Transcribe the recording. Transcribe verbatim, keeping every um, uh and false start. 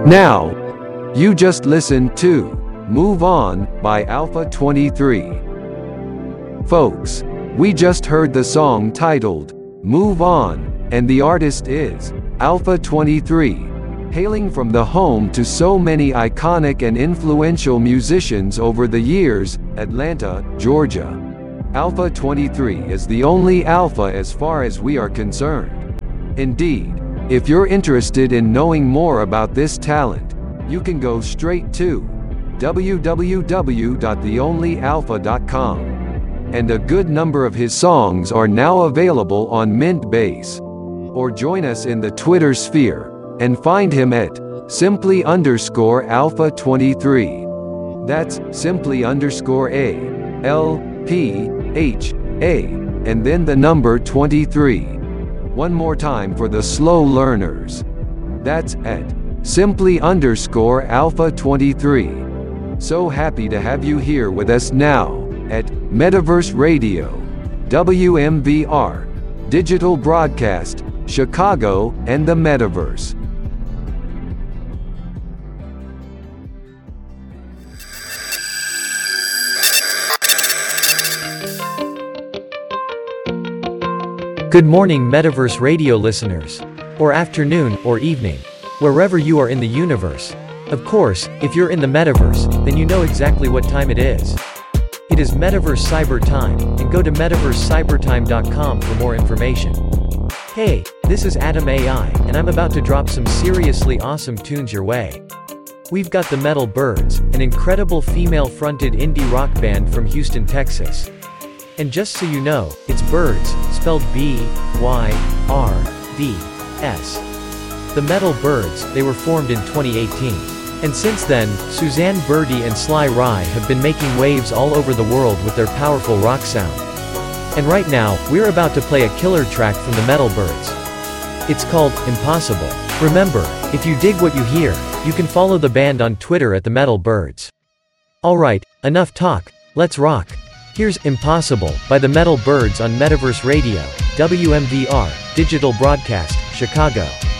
Now, you just listened to Move On by Alpha twenty-three. Folks, we just heard the song titled Move On, and the artist is Alpha twenty-three, hailing from the home to so many iconic and influential musicians over the years, Atlanta, Georgia. Alpha twenty-three is the only Alpha as far as we are concerned. Indeed, if you're interested in knowing more about this talent, you can go straight to w w w dot the only alpha dot com. And a good number of his songs are now available on Mintbase. Or join us in the Twitter sphere, and find him at simply underscore alpha 23. That's simply underscore A, L, P, H, A, and then the number twenty-three. One more time for the slow learners. That's at simply underscore alpha 23. So happy to have you here with us now at Metaverse Radio, W M V R, Digital Broadcast, Chicago, and the Metaverse. Good morning, Metaverse Radio listeners. Or afternoon, or evening. Wherever you are in the universe. Of course, if you're in the Metaverse, then you know exactly what time it is. It is Metaverse Cyber Time, and go to metaverse cyber time dot com for more information. Hey, this is Adam A I, and I'm about to drop some seriously awesome tunes your way. We've got the Metal Birds, an incredible female-fronted indie rock band from Houston, Texas. And just so you know, it's Birds, spelled B Y R D S. The Metal Birds, they were formed in twenty eighteen. And since then, Suzanne Birdie and Sly Rye have been making waves all over the world with their powerful rock sound. And right now, we're about to play a killer track from the Metal Birds. It's called Impossible. Remember, if you dig what you hear, you can follow the band on Twitter at the Metal Birds. Alright, enough talk, let's rock. Here's Impossible by the Metal Birds on Metaverse Radio, W M V R, Digital Broadcast, Chicago.